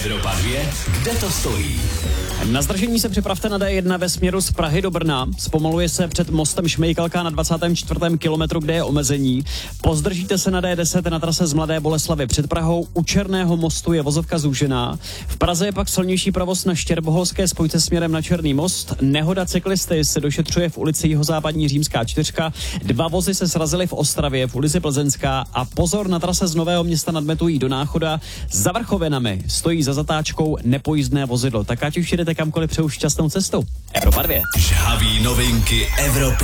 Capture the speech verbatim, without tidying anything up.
Evropa dvě, kde to stojí? Na zdržení se připravte na D jedna ve směru z Prahy do Brna. Zpomaluje se před mostem Šmejkalka na dvacátém čtvrtém kilometru, kde je omezení. Pozdržíte se na D deset na trase z Mladé Boleslavi před Prahou. U Černého mostu je vozovka zúžená. V Praze je pak silnější provoz na Štěrboholské spojce směrem na Černý most. Nehoda cyklisty se došetřuje v ulici Jihozápadní Římská čtyřka. Dva vozy se srazily v Ostravě v ulici Plzeňská a pozor na trase z Nového Města nad Metují do Náchoda. Za Vrchovinami stojí za zatáčkou nepojízdné vozidlo. Tak ať už jedete kamkoliv, přeju šťastnou cestu. Evropa dvě. Žhaví novinky Evropy.